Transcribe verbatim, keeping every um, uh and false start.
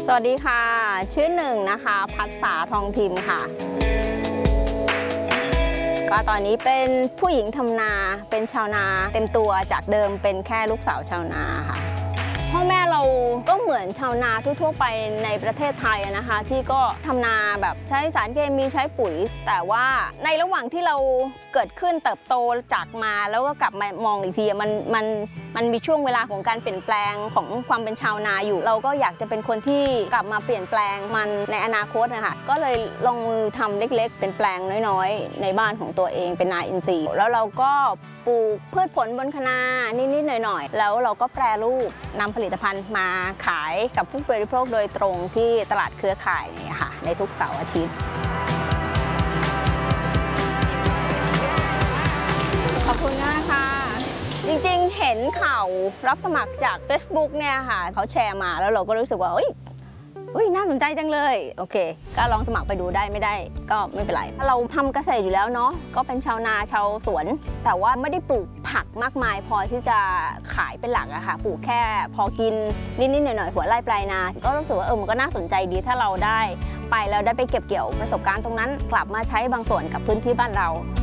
สวัสดีค่ะชื่อหนึ่งนะคะพัฒษาทองทิมค่ะก็ตอนนี้เป็นผู้หญิงทำนาเป็นชาวนาเต็มตัวจากเดิมเป็นแค่ลูกสาวชาวนาค่ะพ่อแม่เราก็เหมือนชาวนาทั่วๆไปในประเทศไทยนะคะที่ก็ทำนาแบบใช้สารเคมีใช้ปุ๋ยแต่ว่าในระหว่างที่เราเกิดขึ้นเติบโตจากมาแล้วก็กลับมามองอีกทีมันมันมันมีช่วงเวลาของการเปลี่ยนแปลงของความเป็นชาวนาอยู่เราก็อยากจะเป็นคนที่กลับมาเปลี่ยนแปลงมันในอนาคตนะคะก็เลยลงมือทำเล็กๆเป็นแปลงน้อยๆในบ้านของตัวเองเป็นนาอินทรีย์แล้วเราก็ปลูกพืชผลบนคะนานิดๆหน่อยๆแล้วเราก็แปรรูปนำผลิตภัณฑ์มาขายกับผู้บริโภคโดยตรงที่ตลาดเครือข่ายเนี่ยค่ะในทุกเสาร์อาทิตย์ขอบคุณมากค่ะจริงๆเห็นข่าวรับสมัครจาก Facebook เนี่ยค่ะเขาแชร์มาแล้วเราก็รู้สึกว่าเอ้ยอุ้ยน่าสนใจจังเลยโอเคก็ลองสมัครไปดูได้ไม่ได้ก็ไม่เป็นไรเราทำเกษตรอยู่แล้วเนาะก็เป็นชาวนาชาวสวนแต่ว่าไม่ได้ปลูกผักมากมายพอที่จะขายเป็นหลักอะค่ะปลูกแค่พอกินนิดๆหน่อยๆหัวไร่ปลายนาก็รู้สึกว่าเออมันก็น่าสนใจดีถ้าเราได้ไปแล้วได้ไปเก็บเกี่ยวประสบการณ์ตรงนั้นกลับมาใช้บางส่วนกับพื้นที่บ้านเรา